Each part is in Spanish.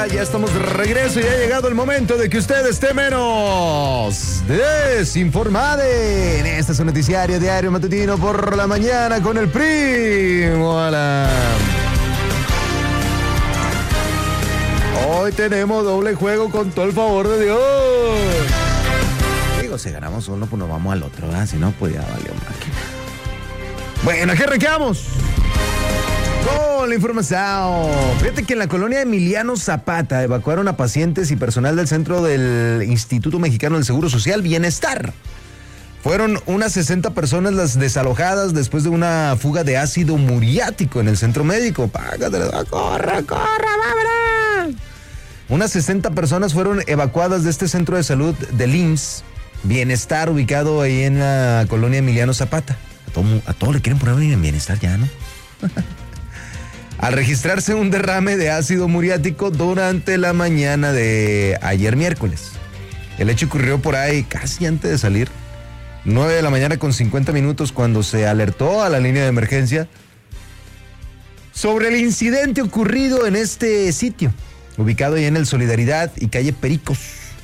Ya estamos de regreso y ha llegado el momento de que usted esté menos desinformado. Este es un noticiario diario matutino por la mañana con el Primo Alan. Hoy tenemos doble juego con todo el favor de Dios. Digo, si ganamos uno, pues nos vamos al otro, ¿verdad? Si no, pues ya valió máquina. Bueno, aquí arrancamos con la información. Fíjate que en la colonia Emiliano Zapata evacuaron a pacientes y personal del centro del Instituto Mexicano del Seguro Social Bienestar. Fueron unas 60 personas las desalojadas después de una fuga de ácido muriático en el centro médico. Págatela, corre, vámonos. Unas 60 personas fueron evacuadas de este centro de salud del IMSS Bienestar, ubicado ahí en la colonia Emiliano Zapata. A todo le quieren poner en bienestar ya, ¿no? Al registrarse un derrame de ácido muriático durante la mañana de ayer miércoles. El hecho ocurrió por ahí casi antes de salir, 9 de la mañana con 50 minutos, cuando se alertó a la línea de emergencia sobre el incidente ocurrido en este sitio, ubicado ahí en el Solidaridad y calle Pericos,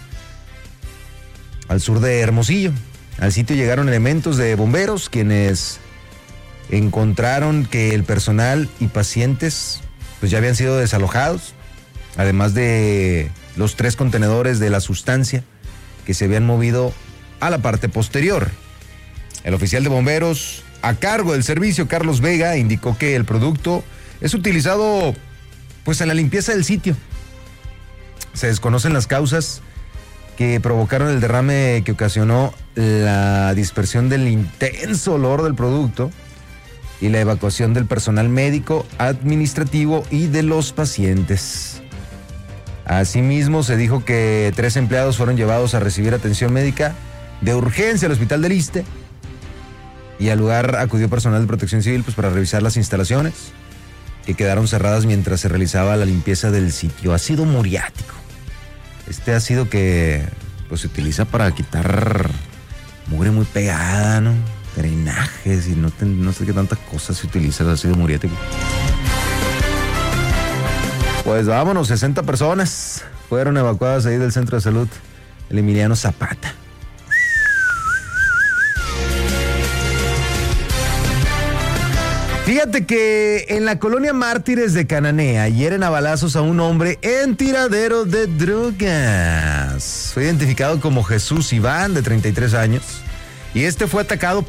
al sur de Hermosillo. Al sitio llegaron elementos de bomberos, quienes encontraron que el personal y pacientes pues ya habían sido desalojados, además de los 3 contenedores de la sustancia que se habían movido a la parte posterior. El oficial de bomberos a cargo del servicio, Carlos Vega, indicó que el producto es utilizado pues en la limpieza del sitio. Se desconocen las causas que provocaron el derrame que ocasionó la dispersión del intenso olor del producto y la evacuación del personal médico, administrativo y de los pacientes. Asimismo, se dijo que 3 empleados fueron llevados a recibir atención médica de urgencia al hospital del Iste, y al lugar acudió personal de Protección Civil pues para revisar las instalaciones que quedaron cerradas mientras se realizaba la limpieza del sitio. Ácido muriático. Este ácido que pues se utiliza para quitar mugre muy pegada, ¿no? Drenajes y no sé qué tantas cosas se utiliza el ácido muriático. Pues vámonos, 60 personas fueron evacuadas ahí del centro de salud, el Emiliano Zapata. Fíjate que en la colonia Mártires de Cananea hieren a balazos a un hombre en tiradero de drogas. Fue identificado como Jesús Iván, de 33 años, y este fue atacado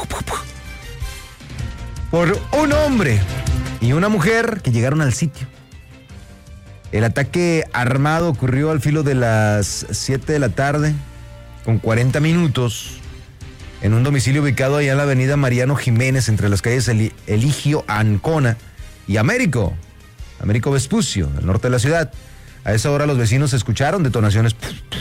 por un hombre y una mujer que llegaron al sitio. El ataque armado ocurrió al filo de las 7 de la tarde, con 40 minutos, en un domicilio ubicado allá en la avenida Mariano Jiménez, entre las calles Eligio Ancona y Américo Vespucio, al norte de la ciudad. A esa hora los vecinos escucharon detonaciones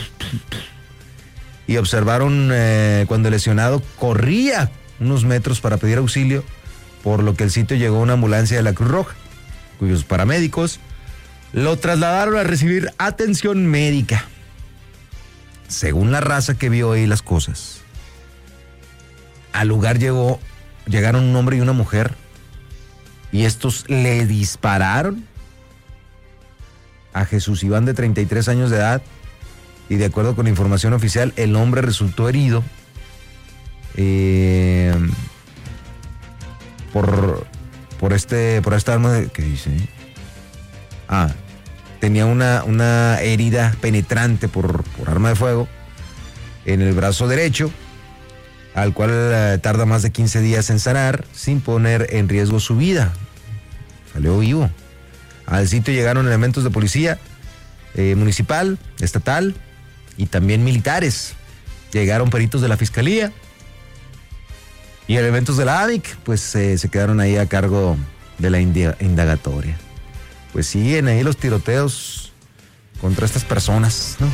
y observaron cuando el lesionado corría unos metros para pedir auxilio, por lo que al sitio llegó una ambulancia de la Cruz Roja, cuyos paramédicos lo trasladaron a recibir atención médica. Según la raza que vio ahí las cosas, al lugar llegaron un hombre y una mujer, y estos le dispararon a Jesús Iván, de 33 años de edad, y de acuerdo con la información oficial, el hombre resultó herido por esta arma ¿qué dice? Tenía una herida penetrante por arma de fuego en el brazo derecho, al cual tarda más de 15 días en sanar, sin poner en riesgo su vida. Salió vivo. Al sitio llegaron elementos de policía municipal, estatal y también militares. Llegaron peritos de la fiscalía y elementos de la ADIC, pues se quedaron ahí a cargo de la indagatoria. Pues siguen ahí los tiroteos contra estas personas, ¿no?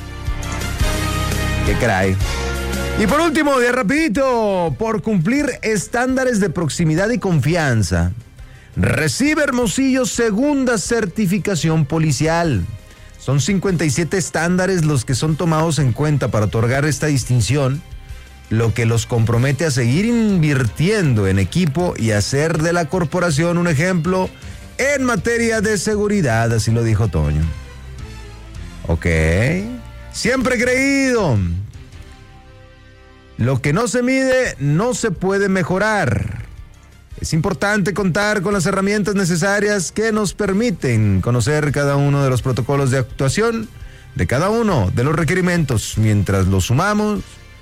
Qué caray. Y por último, de rapidito, por cumplir estándares de proximidad y confianza, recibe Hermosillo segunda certificación policial. Son 57 estándares los que son tomados en cuenta para otorgar esta distinción, lo que los compromete a seguir invirtiendo en equipo y hacer de la corporación un ejemplo en materia de seguridad, así lo dijo Toño. Ok. Siempre he creído. Lo que no se mide no se puede mejorar. Es importante contar con las herramientas necesarias que nos permiten conocer cada uno de los protocolos de actuación de cada uno de los requerimientos. Mientras los sumamos,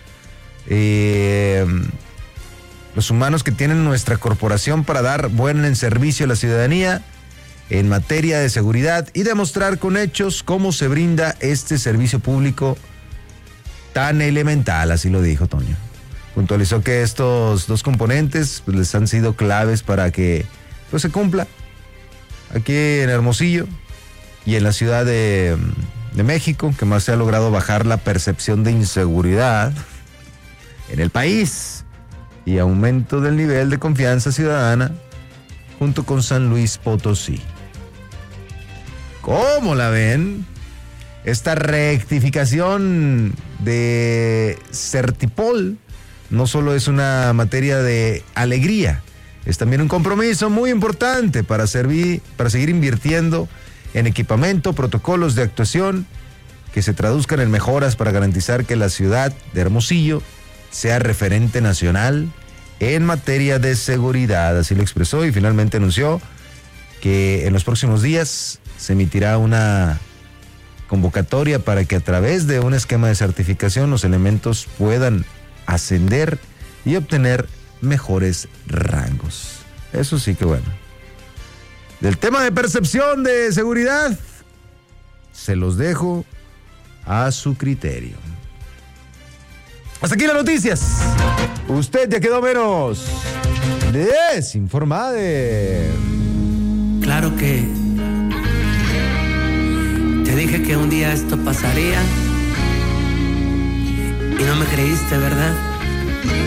los humanos que tienen nuestra corporación para dar buen servicio a la ciudadanía en materia de seguridad y demostrar con hechos cómo se brinda este servicio público tan elemental, así lo dijo Toño. Puntualizó que estos dos componentes pues, les han sido claves para que pues, se cumpla aquí en Hermosillo y en la Ciudad de México, que más se ha logrado bajar la percepción de inseguridad en el país y aumento del nivel de confianza ciudadana junto con San Luis Potosí. ¿Cómo la ven? Esta rectificación de Certipol no solo es una materia de alegría, es también un compromiso muy importante para seguir invirtiendo en equipamiento, protocolos de actuación que se traduzcan en mejoras para garantizar que la ciudad de Hermosillo sea referente nacional en materia de seguridad. Así lo expresó y finalmente anunció que en los próximos días se emitirá una convocatoria para que a través de un esquema de certificación los elementos puedan ascender y obtener mejores rangos. Eso sí que bueno. Del tema de percepción de seguridad, se los dejo a su criterio. Hasta aquí las noticias. Usted ya quedó menos desinformado. Claro que te dije que un día esto pasaría y no me creíste, ¿verdad?